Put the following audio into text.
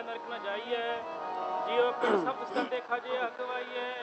नरक न जाइए। जियो पिंड सब संदे खाजे हकवाइए।